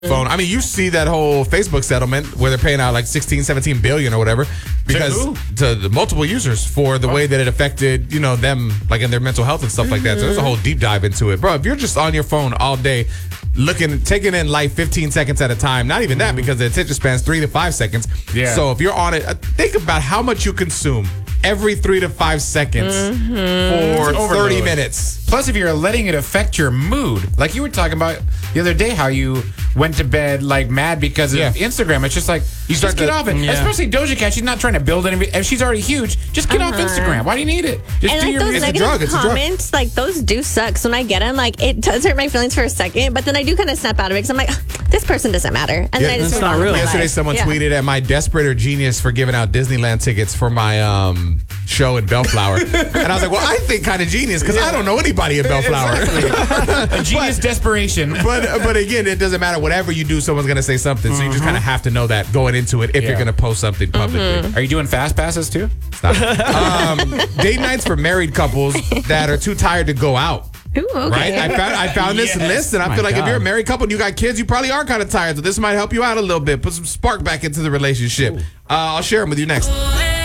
phone. I mean, you see that whole Facebook settlement where they're paying out like 16, 17 billion or whatever because to the multiple users for the way that it affected, them like in their mental health and stuff like that. So there's a whole deep dive into it. Bro, if you're just on your phone all day taking in life 15 seconds at a time, not even that because the attention span's 3 to 5 seconds. Yeah. So if you're on it, think about how much you consume every 3 to 5 seconds for 30 minutes. Plus, if you're letting it affect your mood, like you were talking about the other day, how you went to bed like mad because of Instagram. It's just like you start to get off it. Yeah. Especially Doja Cat, she's not trying to build anything. If she's already huge, just get off Instagram. Why do you need it? Just and do like your those music. negative comments, like those do suck. So when I get them, like it does hurt my feelings for a second, but then I do kind of snap out of it because I'm like, this person doesn't matter, and then I just it's not real. Yesterday, someone tweeted, "Am I desperate or genius for giving out Disneyland tickets for my show in Bellflower?" And I was like, "Well, I think kind of genius because I don't know anybody in Bellflower." A genius desperation. But again, it doesn't matter. Whatever you do, someone's gonna say something. So you just kind of have to know that going into it if you're gonna post something publicly. Are you doing fast passes too? Date nights for married couples that are too tired to go out. Ooh, okay. Right? I found this list, and I feel like if you're a married couple and you got kids, you probably are kind of tired. So this might help you out a little bit. Put some spark back into the relationship. I'll share them with you next.